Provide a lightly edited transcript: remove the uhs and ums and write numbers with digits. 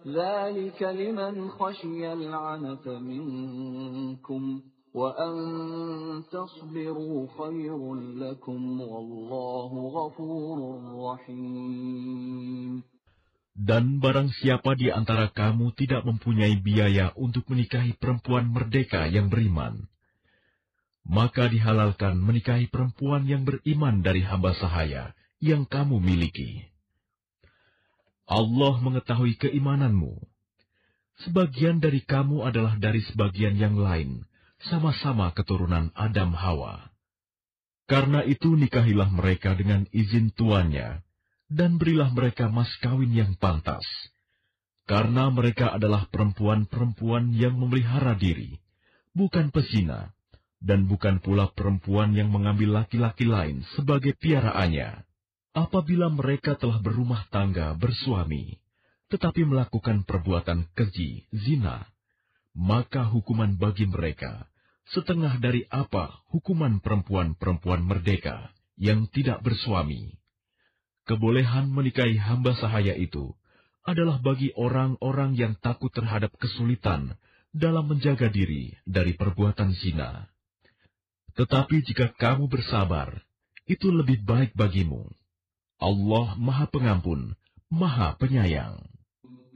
ذلك لمن خشي العنة منكم وأن تصبروا خير لكم والله غفور رحيم. Dan barang siapa di antara kamu tidak mempunyai biaya untuk menikahi perempuan merdeka yang beriman, maka dihalalkan menikahi perempuan yang beriman dari hamba sahaya yang kamu miliki. Allah mengetahui keimananmu. Sebagian dari kamu adalah dari sebagian yang lain, sama-sama keturunan Adam Hawa. Karena itu nikahilah mereka dengan izin tuannya, dan berilah mereka mas kawin yang pantas. Karena mereka adalah perempuan-perempuan yang memelihara diri, bukan pezina, dan bukan pula perempuan yang mengambil laki-laki lain sebagai piaraannya. Apabila mereka telah berumah tangga bersuami, tetapi melakukan perbuatan keji, zina, maka hukuman bagi mereka setengah dari apa hukuman perempuan-perempuan merdeka yang tidak bersuami. Kebolehan menikahi hamba sahaya itu adalah bagi orang-orang yang takut terhadap kesulitan dalam menjaga diri dari perbuatan zina. Tetapi jika kamu bersabar, itu lebih baik bagimu. Allah Maha Pengampun, Maha Penyayang.